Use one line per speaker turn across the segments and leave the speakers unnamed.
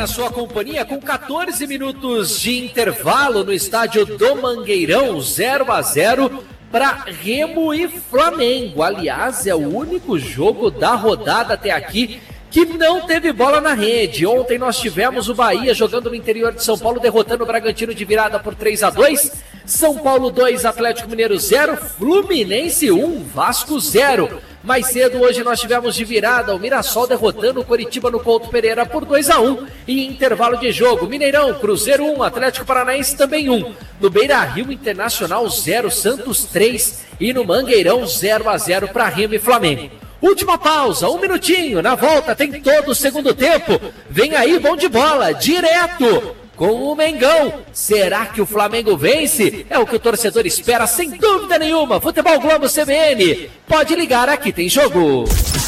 na sua companhia com 14 minutos de intervalo no estádio do Mangueirão, 0-0 para Remo e Flamengo. Aliás, é o único jogo da rodada até aqui que não teve bola na rede. Ontem nós tivemos o Bahia jogando no interior de São Paulo, derrotando o Bragantino de virada por 3-2. São Paulo 2, Atlético Mineiro 0, Fluminense 1, Vasco 0. Mais cedo hoje nós tivemos de virada o Mirassol derrotando o Coritiba no Couto Pereira por 2-1. E intervalo de jogo, Mineirão, Cruzeiro 1, Atlético Paranaense também 1. No Beira-Rio, Internacional 0, Santos 3. E no Mangueirão 0-0 para Remo e Flamengo. Última pausa, 1 minutinho, na volta tem todo o segundo tempo. Vem aí, bom de bola, direto com o Mengão. Será que o Flamengo vence? É o que o torcedor espera, sem dúvida nenhuma. Futebol Globo CBN, pode ligar, aqui tem jogo.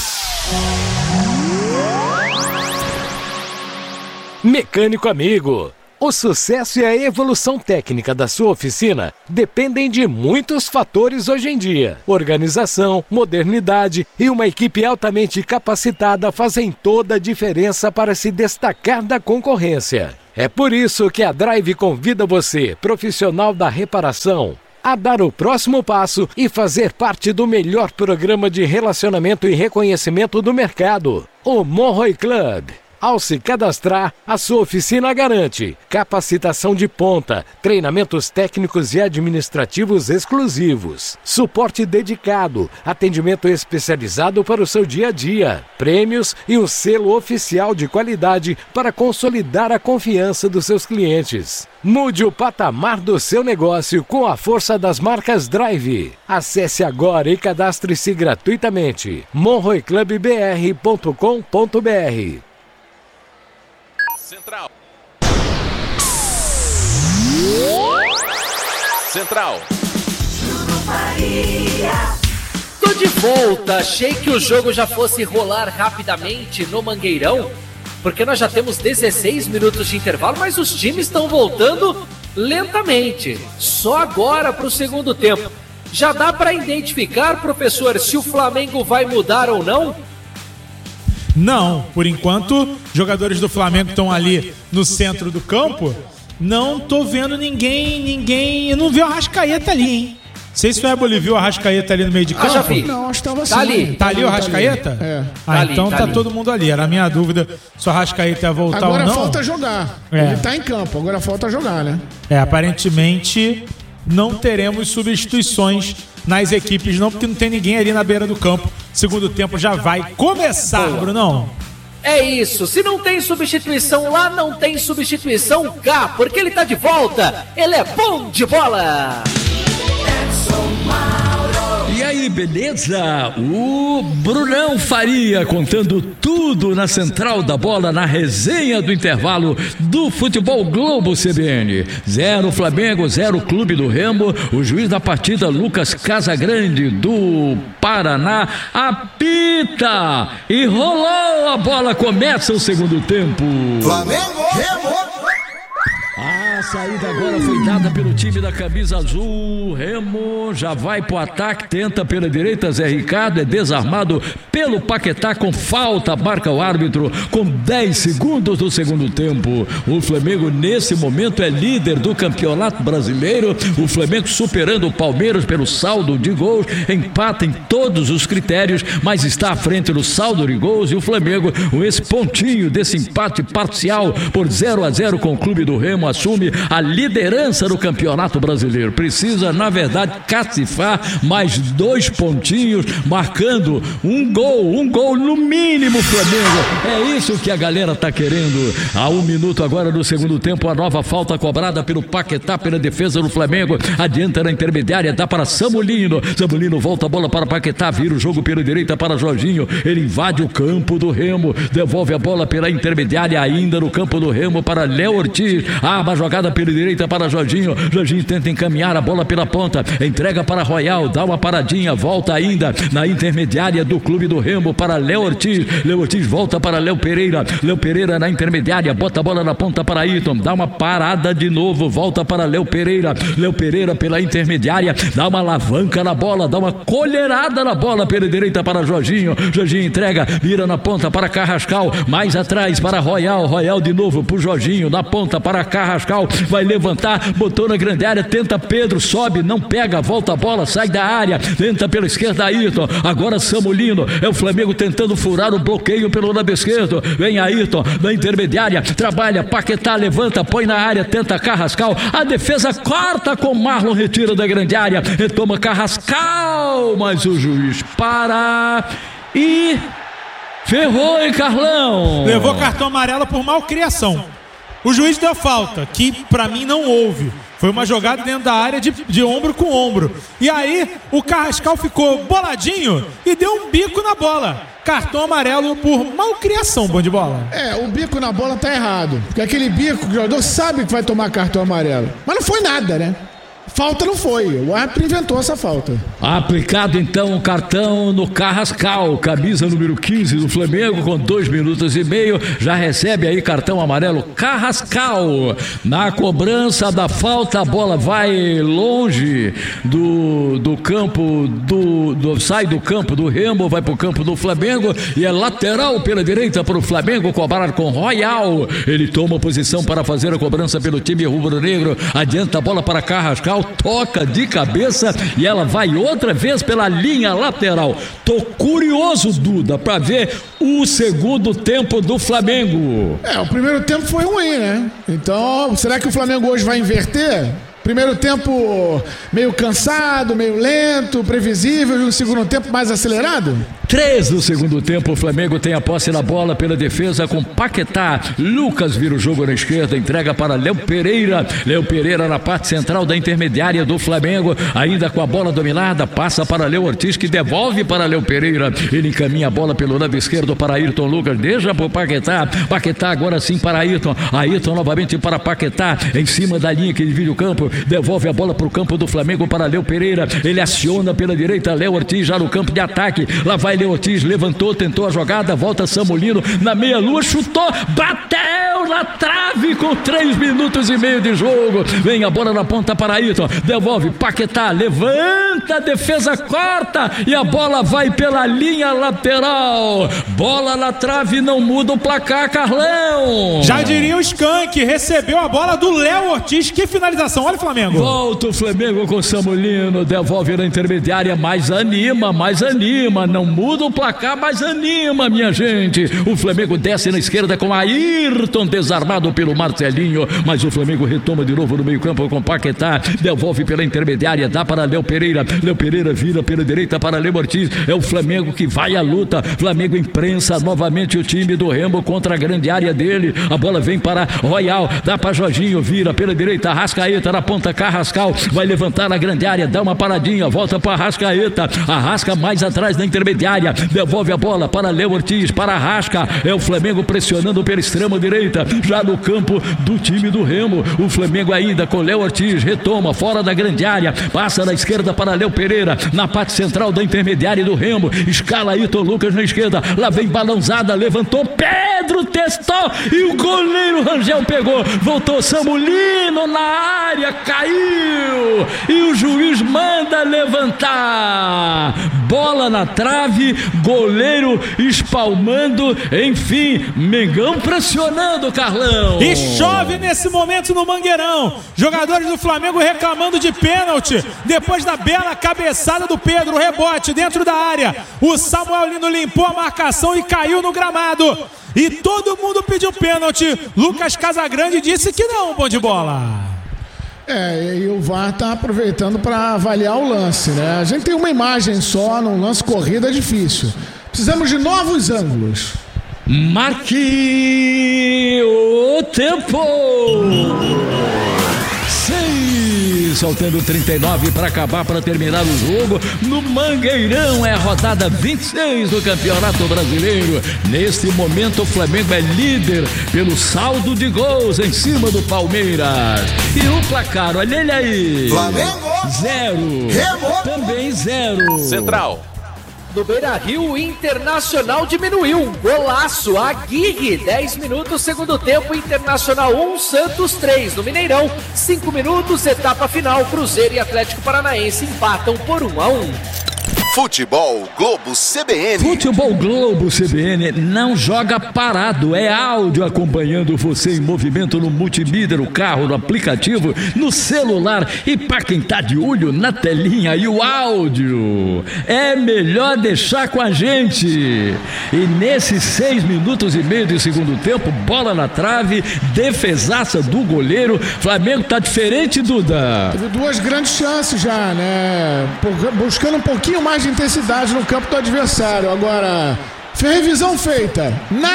Mecânico amigo, o sucesso e a evolução técnica da sua oficina dependem de muitos fatores hoje em dia. Organização, modernidade e uma equipe altamente capacitada fazem toda a diferença para se destacar da concorrência. É por isso que a Drive convida você, profissional da reparação, a dar o próximo passo e fazer parte do melhor programa de relacionamento e reconhecimento do mercado, o Monroe Club. Ao se cadastrar, a sua oficina garante capacitação de ponta, treinamentos técnicos e administrativos exclusivos, suporte dedicado, atendimento especializado para o seu dia a dia, prêmios e um selo oficial de qualidade para consolidar a confiança dos seus clientes. Mude o patamar do seu negócio com a força das marcas Drive. Acesse agora e cadastre-se gratuitamente. monroeclubbr.com.br.
Central.
Tô de volta. Achei que o jogo já fosse rolar rapidamente no Mangueirão, porque nós já temos 16 minutos de intervalo, mas os times estão voltando lentamente. Só agora para o segundo tempo. Já dá para identificar, professor, se o Flamengo vai mudar ou não?
Não, por enquanto, jogadores do Flamengo estão ali no centro do campo. Não tô vendo ninguém. Eu não vi o Arrascaeta ali, hein? Não sei se o Éboli viu o Arrascaeta ali no meio de campo.
Já vi.
Não, acho que tava assim.
Tá ali o Arrascaeta?
É.
Então tá todo mundo ali. Era a minha dúvida se o Arrascaeta ia voltar
agora
ou não.
Agora falta jogar. Ele tá em campo, agora falta jogar, né?
Aparentemente não teremos substituições nas equipes, não, porque não tem ninguém ali na beira do campo. Segundo tempo já vai começar, Brunão.
É isso, se não tem substituição lá, não tem substituição cá, porque ele tá de volta, ele é bom de bola.
E aí, beleza? O Brunão Faria contando tudo na Central da Bola, na resenha do intervalo do Futebol Globo CBN. 0 Flamengo, 0 Clube do Remo. O juiz da partida, Lucas Casagrande, do Paraná, apita e rolou a bola. Começa o segundo tempo.
Flamengo, Remo.
A saída agora foi dada pelo time da camisa azul. Remo já vai pro ataque, tenta pela direita. Zé Ricardo é desarmado pelo Paquetá com falta, marca o árbitro com 10 segundos do segundo tempo. O Flamengo nesse momento é líder do Campeonato Brasileiro. O Flamengo superando o Palmeiras pelo saldo de gols, empata em todos os critérios, mas está à frente no saldo de gols. E o Flamengo, com esse pontinho desse empate parcial por 0-0 com o Clube do Remo, assume a liderança do Campeonato Brasileiro. Precisa, na verdade, cacifar mais 2 pontinhos, marcando um gol no mínimo, Flamengo. É isso que a galera tá querendo. A 1 minuto agora do segundo tempo, a nova falta cobrada pelo Paquetá pela defesa do Flamengo. Adianta na intermediária, dá para Samulino. Samulino volta a bola para Paquetá, vira o jogo pela direita para Jorginho. Ele invade o campo do Remo, devolve a bola pela intermediária ainda no campo do Remo para Léo Ortiz. Arma a jogada jogada pela direita para Jorginho. Jorginho tenta encaminhar a bola pela ponta, entrega para Royal, dá uma paradinha, volta ainda na intermediária do Clube do Remo para Léo Ortiz. Léo Ortiz volta para Léo Pereira. Léo Pereira na intermediária, bota a bola na ponta para Ayrton, dá uma parada de novo, volta para Léo Pereira. Léo Pereira pela intermediária, dá uma alavanca na bola, dá uma colherada na bola pela direita para Jorginho. Jorginho entrega, vira na ponta para Carrascal, mais atrás para Royal. Royal de novo pro Jorginho, na ponta para Carrascal, vai levantar, botou na grande área, tenta Pedro, sobe, não pega, volta a bola, sai da área, tenta pela esquerda Ayrton, agora Samulino, é o Flamengo tentando furar o bloqueio pelo lado esquerdo, vem Ayrton na intermediária, trabalha, Paquetá levanta, põe na área, tenta Carrascal, a defesa corta com Marlon, retira da grande área, retoma Carrascal, mas o juiz para e ferrou, hein, Carlão?
Levou cartão amarelo por malcriação. O juiz deu falta, que pra mim não houve. Foi uma jogada dentro da área de ombro com ombro. E aí o Carrascal ficou boladinho e deu um bico na bola. Cartão amarelo por malcriação, bom de bola.
O bico na bola tá errado. Porque aquele bico, o jogador sabe que vai tomar cartão amarelo. Mas não foi nada, né? Falta não foi, o árbitro inventou essa falta.
Aplicado então o cartão no Carrascal, camisa número 15 do Flamengo, com 2 minutos e meio, já recebe aí cartão amarelo Carrascal. Na cobrança da falta, a bola vai longe do campo, sai do campo do Remo, vai pro campo do Flamengo e é lateral pela direita para o Flamengo cobrar com Royal. Ele toma posição para fazer a cobrança pelo time rubro-negro, adianta a bola para Carrascal, toca de cabeça e ela vai outra vez pela linha lateral. Tô curioso, Duda, para ver o segundo tempo do Flamengo.
O primeiro tempo foi ruim, né? Então, será que o Flamengo hoje vai inverter? Primeiro tempo meio cansado, meio lento, previsível, e o segundo tempo mais acelerado?
3 do segundo tempo, o Flamengo tem a posse na bola pela defesa com Paquetá. Lucas vira o jogo na esquerda, entrega para Léo Pereira. Léo Pereira na parte central da intermediária do Flamengo, ainda com a bola dominada, passa para Léo Ortiz, que devolve para Léo Pereira. Ele encaminha a bola pelo lado esquerdo para Ayrton Lucas, deixa para o Paquetá. Paquetá agora sim para Ayrton. Ayrton novamente para Paquetá, em cima da linha que divide o campo, devolve a bola para o campo do Flamengo para Léo Pereira. Ele aciona pela direita Léo Ortiz já no campo de ataque. Lá vai Léo Ortiz, levantou, tentou a jogada, volta Samulino na meia-lua, chutou, bateu na trave com 3 minutos e meio de jogo. Vem a bola na ponta para Ayrton, devolve Paquetá, levanta, a defesa corta e a bola vai pela linha lateral. Bola na trave, não muda o placar, Carlão.
Já diria o Skank, recebeu a bola do Léo Ortiz. Que finalização, olha o Flamengo.
Volta o Flamengo com Samulino, devolve na intermediária, mais anima, não muda o placar, mas anima, minha gente. O Flamengo desce na esquerda com Ayrton, desarmado pelo Marcelinho, mas o Flamengo retoma de novo no meio campo com Paquetá, devolve pela intermediária, dá para Léo Pereira. Léo Pereira vira pela direita para Léo Ortiz. É o Flamengo que vai à luta. Flamengo imprensa novamente o time do Remo contra a grande área dele. A bola vem para Royal, dá para Jorginho, vira pela direita, Arrascaeta na ponta, Carrascal vai levantar na grande área, dá uma paradinha, volta para Arrascaeta. Arrasca mais atrás na intermediária, devolve a bola para Léo Ortiz, para Arrasca. É o Flamengo pressionando pela extrema direita, já no campo do time do Remo. O Flamengo ainda com Léo Ortiz, retoma fora da grande área, passa na esquerda para Léo Pereira, na parte central da intermediária do Remo, escala Ayrton Lucas na esquerda, lá vem balãozada, levantou, Pedro testou e o goleiro Rangel pegou, voltou Samulino na área, caiu e o juiz manda levantar. Bola na trave, goleiro espalmando, enfim, Mengão pressionando, Carlão.
E chove nesse momento no Mangueirão. Jogadores do Flamengo reclamando de pênalti depois da bela cabeçada do Pedro, rebote dentro da área. O Samuel Lino limpou a marcação e caiu no gramado. E todo mundo pediu pênalti. Lucas Casagrande disse que não, bom de bola.
E o VAR tá aproveitando para avaliar o lance, né? A gente tem uma imagem só, num lance corrida é difícil. Precisamos de novos ângulos.
Marque o tempo. 6 32, faltando 39 para acabar, para terminar o jogo. No Mangueirão, é a rodada 26 do Campeonato Brasileiro. Neste momento, o Flamengo é líder pelo saldo de gols em cima do Palmeiras. E o placar, olha ele aí.
Flamengo
0.
Remo
Também 0.
Central. No Beira-Rio, o Internacional diminuiu. Golaço, Aguirre. 10 minutos, segundo tempo, Internacional 1, Santos 3. No Mineirão, 5 minutos, etapa final, Cruzeiro e Atlético Paranaense empatam por 1-1.
Futebol Globo CBN.
Futebol Globo CBN não joga parado, é áudio acompanhando você em movimento no multimídia, no carro, no aplicativo, no celular e para quem tá de olho na telinha e o áudio. É melhor deixar com a gente. E nesses 6 minutos e meio de segundo tempo, bola na trave, defesaça do goleiro. Flamengo tá diferente, Duda.
Teve 2 grandes chances já, né? Buscando um pouquinho mais de intensidade no campo do adversário. Agora, revisão feita.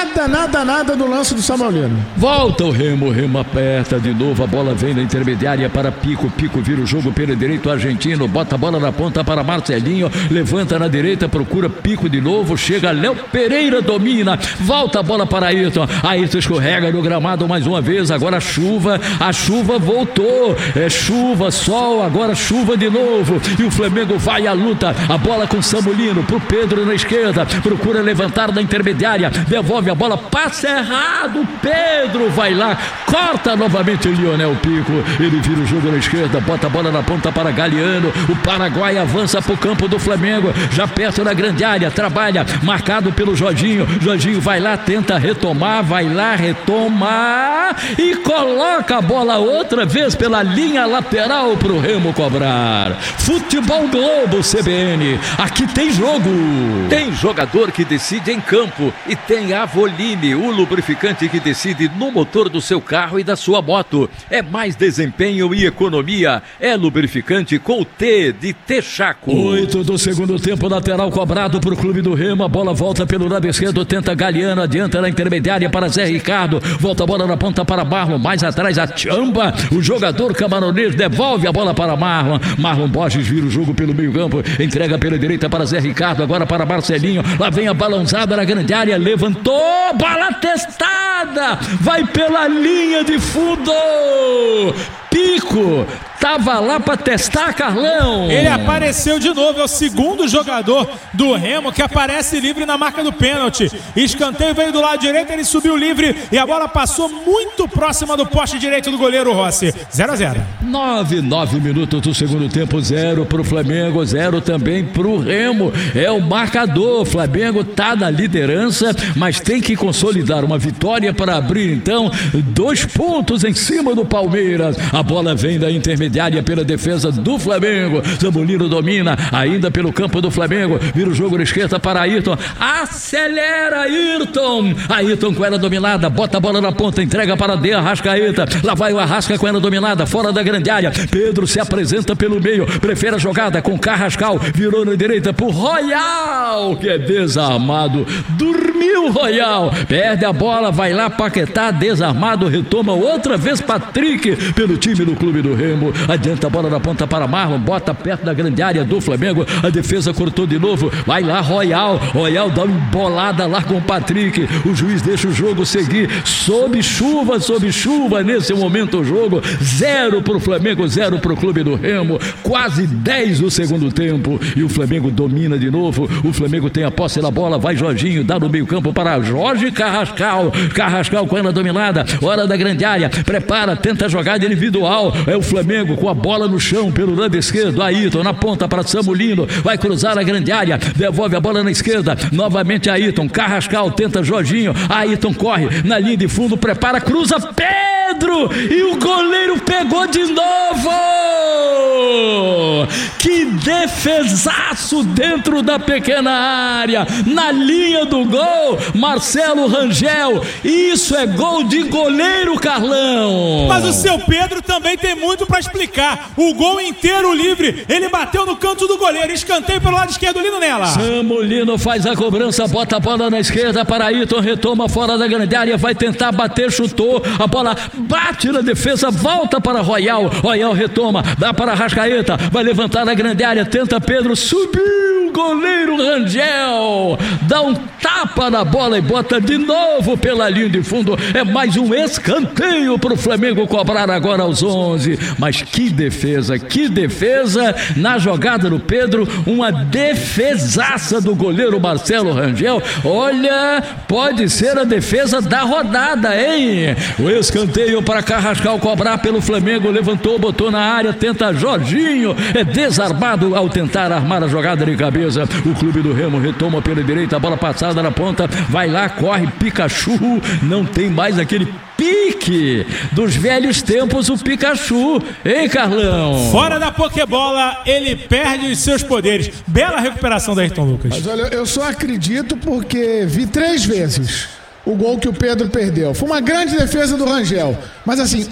Nada do lance do Samuel Lino.
Volta o Remo aperta de novo, a bola vem da intermediária para Pico vira o jogo pelo direito argentino, bota a bola na ponta para Marcelinho, levanta na direita, procura Pico de novo, chega Léo Pereira, domina, volta a bola para Ayrton escorrega no gramado mais uma vez, agora a chuva voltou, é chuva, sol, agora chuva de novo, e o Flamengo vai à luta, a bola com Samulino, pro Pedro na esquerda, procura levantar da intermediária, devolve a bola, passa errado, Pedro vai lá, corta novamente o Lionel Pico, ele vira o jogo na esquerda, bota a bola na ponta para Galeano, o Paraguai avança para o campo do Flamengo, já perto da grande área, trabalha, marcado pelo Jorginho vai lá, tenta retomar, vai lá, retoma e coloca a bola outra vez pela linha lateral para o Remo cobrar. Futebol Globo CBN, aqui tem jogo,
Tem jogador que decide em campo e tem Avoline, o lubrificante que decide no motor do seu carro e da sua moto. É mais desempenho e economia. É lubrificante com o T de Texaco.
8 do segundo tempo, lateral cobrado para o clube do Remo. A bola volta pelo lado esquerdo, tenta Galeano, adianta na intermediária para Zé Ricardo. Volta a bola na ponta para Marlon, mais atrás a Tchamba. O jogador camaronês devolve a bola para Marlon Borges vira o jogo pelo meio campo, entrega pela direita para Zé Ricardo, agora para Marcelinho. Lá vem a balãozada na grande área, levantou, bola testada, vai pela linha de fundo. Pico tava lá pra testar, Carlão.
Ele apareceu de novo, é o segundo jogador do Remo que aparece livre na marca do pênalti. Escanteio veio do lado direito, ele subiu livre e a bola passou muito próxima do poste direito do goleiro Rossi. 0-0.
9 minutos do segundo tempo, 0 pro Flamengo, 0 também pro Remo. É o marcador, o Flamengo tá na liderança, mas tem que consolidar uma vitória para abrir então 2 pontos em cima do Palmeiras. A bola vem da intermediária pela defesa do Flamengo. Zambolino domina, ainda pelo campo do Flamengo. Vira o jogo na esquerda para Ayrton. Acelera Ayrton. Ayrton com ela dominada, bota a bola na ponta, entrega para De Arrascaeta. Lá vai o Arrasca com ela dominada, fora da grande área. Pedro se apresenta pelo meio, prefere a jogada com Carrascal. Virou na direita pro Royal, que é desarmado. Dormiu Royal. Perde a bola, vai lá Paquetá, desarmado, retoma outra vez Patrick pelo time do clube do Remo, adianta a bola na ponta para Marlon, bota perto da grande área do Flamengo, a defesa cortou de novo, vai lá Royal dá uma embolada lá com o Patrick, o juiz deixa o jogo seguir, sob chuva, nesse momento o jogo, 0 pro Flamengo, 0 pro clube do Remo, quase 10 do segundo tempo, e o Flamengo domina de novo, o Flamengo tem a posse da bola, vai Jorginho, dá no meio campo para Jorge Carrascal com ela dominada, hora da grande área, prepara, tenta jogada individual, é o Flamengo com a bola no chão pelo lado esquerdo, Ayrton na ponta para Samulino, vai cruzar a grande área, devolve a bola na esquerda, novamente Ayrton, Carrascal tenta Jorginho, Ayrton corre na linha de fundo, prepara, cruza Pedro e o goleiro pegou de novo. Que defesaço dentro da pequena área, na linha do gol, Marcelo Rangel, isso é gol de goleiro, Carlão.
Mas o seu Pedro também tem muito pra explicar, o gol inteiro livre, ele bateu no canto do goleiro, escanteio pelo lado esquerdo, Lino nela.
Samulino faz a cobrança, bota a bola na esquerda para Ayrton, retoma fora da grande área, vai tentar bater, chutou, a bola bate na defesa, volta para Royal retoma, dá para Arrascaeta, vai levantar na grande área, tenta Pedro, subiu, goleiro Rangel, dá um tapa na bola e bota de novo pela linha de fundo. É mais um escanteio para o Flamengo cobrar agora aos 11. Mas que defesa na jogada do Pedro, uma defesaça do goleiro Marcelo Rangel. Olha, pode ser a defesa da rodada, hein? O escanteio para Carrascal cobrar pelo Flamengo, levantou, botou na área, tenta Jorginho, é desarmado ao tentar armar a jogada de cabeça. O clube do Remo retoma pela direita, a bola passada na ponta, vai lá, corre Pikachu, não tem mais aquele pique dos velhos tempos, o Pikachu, hein, Carlão?
Fora da Pokébola, ele perde os seus poderes. Bela recuperação da Ayrton Lucas.
Mas olha, eu só acredito porque vi 3 vezes o gol que o Pedro perdeu. Foi uma grande defesa do Rangel, mas assim,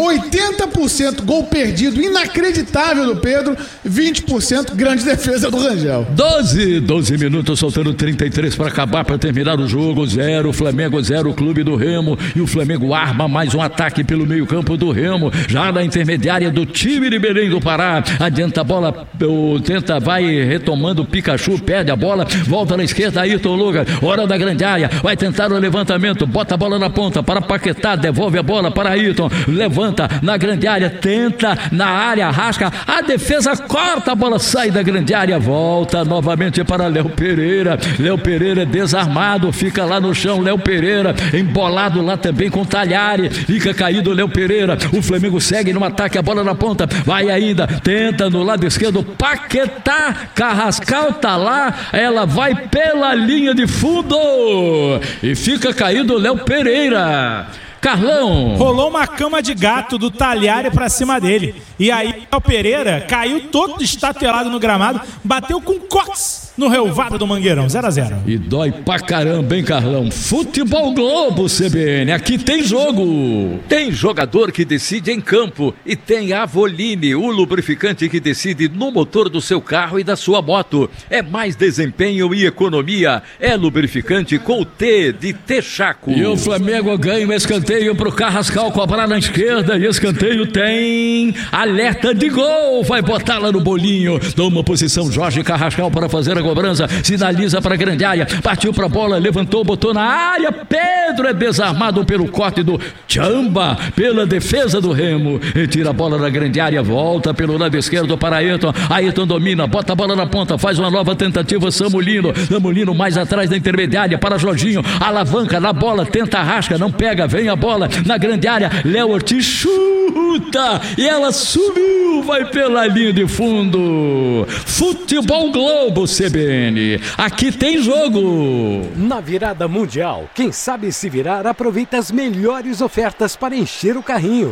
80% gol perdido, inacreditável do Pedro, 20% grande defesa do Rangel.
12 minutos, soltando 33 para acabar, para terminar o jogo. 0 Flamengo, 0 clube do Remo, e o Flamengo arma mais um ataque pelo meio campo do Remo, já na intermediária do time de Belém do Pará. Adianta a bola, vai retomando o Pikachu, perde a bola, volta na esquerda, Ayrton Lucas, hora da grande área, vai tentar o levantamento, bota a bola na ponta para Paquetá, devolve a bola para Ayrton, levanta na grande área, tenta na área, rasca, a defesa corta, a bola sai da grande área, volta novamente para Léo Pereira é desarmado, fica lá no chão, Léo Pereira embolado lá também com Talhari, fica caído Léo Pereira, o Flamengo segue no ataque, a bola na ponta, vai ainda, tenta no lado esquerdo, Paquetá, Carrascal tá lá, ela vai pela linha de fundo e fica caído Léo Pereira. Carlão,
rolou uma cama de gato do Talhari pra cima dele, e aí o Pereira caiu todo estatelado no gramado, bateu com Cox no relvado do Mangueirão, 0-0.
E dói pra caramba, hein, Carlão? Futebol Globo CBN, aqui tem jogo.
Tem jogador que decide em campo e tem Avoline, o lubrificante que decide no motor do seu carro e da sua moto. É mais desempenho e economia. É lubrificante com o T de Texaco.
E o Flamengo ganha um escanteio pro Carrascal cobrar na esquerda, e escanteio tem alerta de gol, vai botar lá no bolinho, toma posição Jorge Carrascal para fazer a cobrança, sinaliza para a grande área, partiu para a bola, levantou, botou na área, Pedro é desarmado pelo corte do Chamba, pela defesa do Remo, retira a bola da grande área, volta pelo lado esquerdo para Ayrton domina, bota a bola na ponta, faz uma nova tentativa, Samulino mais atrás da intermediária para Jorginho, alavanca na bola, tenta a rasca, não pega, vem a bola na grande área, Léo Ortiz chuta e ela subiu, vai pela linha de fundo. Futebol Globo CBN, aqui tem jogo.
Na virada mundial, quem sabe se virar aproveita as melhores ofertas para encher o carrinho.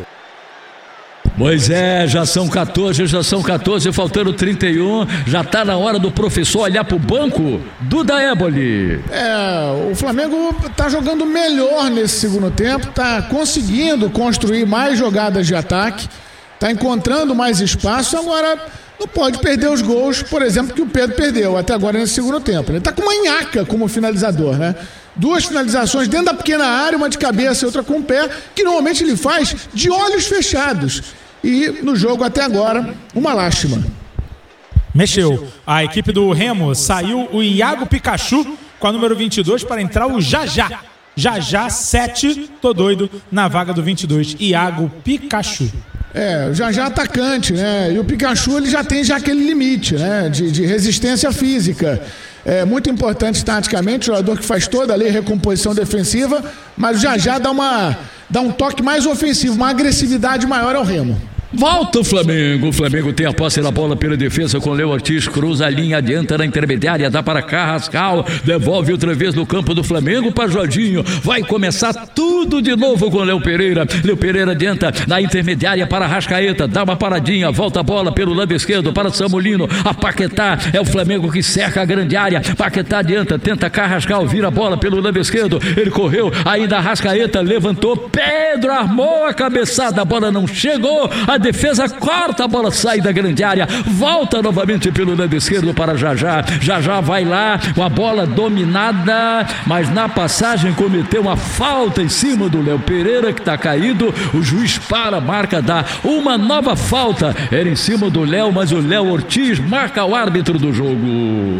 Pois é, já são 14, faltando 31, já tá na hora do professor olhar pro banco. Duda Éboli.
O Flamengo tá jogando melhor nesse segundo tempo, tá conseguindo construir mais jogadas de ataque, tá encontrando mais espaço, agora não pode perder os gols, por exemplo, que o Pedro perdeu até agora nesse segundo tempo. Ele tá com uma nhaca como finalizador, né? 2 finalizações dentro da pequena área, uma de cabeça e outra com o pé, que normalmente ele faz de olhos fechados. E no jogo até agora, uma lástima.
Mexeu. A equipe do Remo saiu o Iago Pikachu com a número 22 para entrar o Jajá. Jajá 7, tô doido, na vaga do 22, Iago Pikachu.
O Jajá atacante, né? E o Pikachu, ele já tem aquele limite, né? De resistência física. É muito importante taticamente, jogador que faz toda ali a recomposição defensiva, mas o Jajá dá um toque mais ofensivo, uma agressividade maior ao Remo.
Volta o Flamengo tem a posse da bola pela defesa com Léo Ortiz, cruza a linha, adianta na intermediária, dá para Carrascal, devolve outra vez no campo do Flamengo para Jorginho, vai começar tudo de novo com Léo Pereira adianta na intermediária para Arrascaeta, dá uma paradinha, volta a bola pelo lado esquerdo para Samulino, a Paquetá, é o Flamengo que cerca a grande área, Paquetá adianta, tenta Carrascal, vira a bola pelo lado esquerdo, ele correu, ainda Arrascaeta levantou, Pedro armou a cabeçada, a bola não chegou, a defesa corta, a bola sai da grande área, volta novamente pelo lado esquerdo para Jajá. Jajá vai lá com a bola dominada, mas na passagem cometeu uma falta em cima do Léo Pereira, que está caído. O juiz para, marca, dá uma nova falta. Era em cima do Léo, mas o Léo Ortiz marca o árbitro do jogo.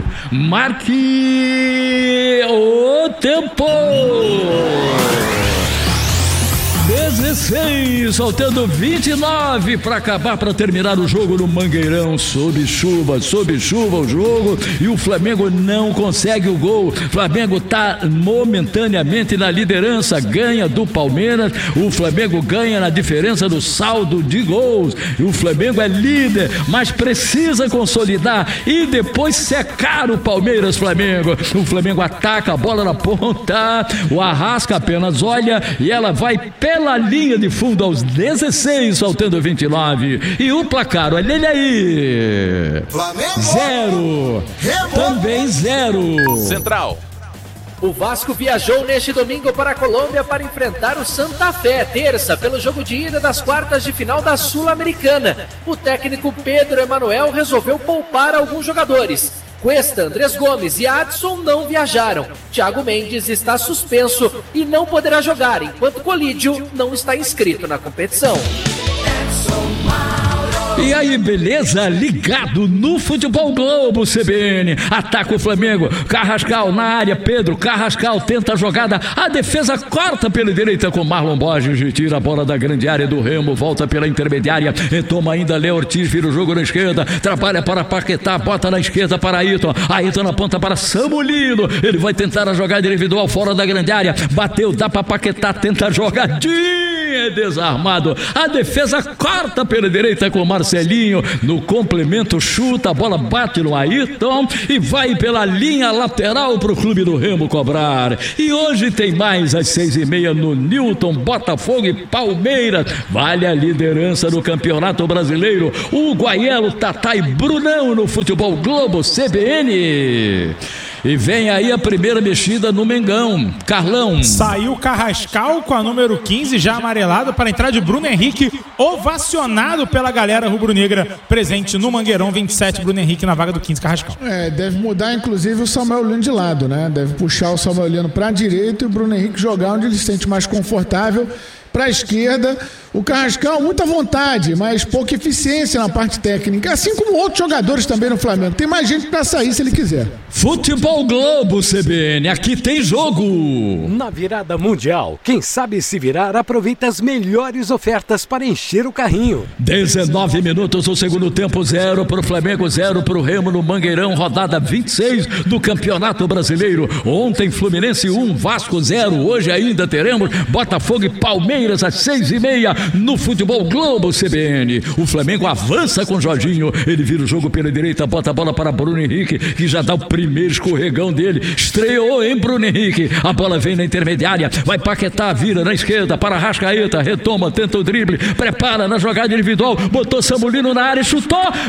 Marque o tempo. 16, faltando 29 para acabar, para terminar o jogo no Mangueirão, sob chuva o jogo, e o Flamengo não consegue o gol. Flamengo está momentaneamente na liderança, ganha do Palmeiras, o Flamengo ganha na diferença do saldo de gols, e o Flamengo é líder, mas precisa consolidar e depois secar o Palmeiras. O Flamengo ataca, a bola na ponta, o Arrasca apenas olha e ela vai pela linha de fundo aos 16, faltando 29. E o placar, olha ele aí.
Flamengo
0. Também 0.
Central. O Vasco viajou neste domingo para a Colômbia para enfrentar o Santa Fé, terça, pelo jogo de ida das quartas de final da Sul-Americana. O técnico Pedro Emanuel resolveu poupar alguns jogadores. Cuesta, Andrés Gomes e Adson não viajaram. Thiago Mendes está suspenso e não poderá jogar, enquanto Colídio não está inscrito na competição.
E aí, beleza? Ligado no Futebol Globo CBN. Ataca o Flamengo. Carrascal na área. Pedro Carrascal tenta a jogada. A defesa corta pela direita com Marlon Borges. Tira a bola da grande área do Remo. Volta pela intermediária. Retoma ainda Léo Ortiz. Vira o jogo na esquerda. Trabalha para Paquetá. Bota na esquerda para Ayrton. Ayrton na ponta para Samulino. Ele vai tentar a jogada individual fora da grande área. Bateu, dá para Paquetá. Tenta a jogadinha. É desarmado. A defesa corta pela direita com Marcelinho. No complemento, chuta. A bola bate no Ayrton e vai pela linha lateral para o clube do Remo cobrar. E hoje tem mais às 6h30 no Newton, Botafogo e Palmeiras. Vale a liderança do Campeonato Brasileiro. O Guaielo, Tatá e Brunão no Futebol Globo CBN. E vem aí a primeira mexida no Mengão. Carlão.
Saiu Carrascal com a número 15, já amarelado, para entrar de Bruno Henrique, ovacionado pela galera rubro-negra presente no Mangueirão. 27, Bruno Henrique na vaga do 15, Carrascal.
Deve mudar inclusive o Samuel Lino de lado, né? Deve puxar o Samuel Lino para a direita e o Bruno Henrique jogar onde ele se sente mais confortável. Para a esquerda, o Carrascal, muita vontade, mas pouca eficiência na parte técnica, assim como outros jogadores também no Flamengo. Tem mais gente para sair se ele quiser.
Futebol Globo CBN, aqui tem jogo.
Na virada mundial, quem sabe se virar aproveita as melhores ofertas para encher o carrinho.
19 minutos, o segundo tempo, 0 para o Flamengo, 0 para o Remo no Mangueirão, rodada 26 do Campeonato Brasileiro. Ontem Fluminense 1, Vasco 0, hoje ainda teremos Botafogo e Palmeiras às 6h30 no Futebol Globo CBN. O Flamengo avança com Jorginho, ele vira o jogo pela direita, bota a bola para Bruno Henrique, que já dá o primeiro escorregão dele. Estreou em Bruno Henrique, a bola vem na intermediária, vai Paquetá, vira na esquerda para Arrascaeta, retoma, tenta o drible, prepara na jogada individual, botou Samulino na área, chutou.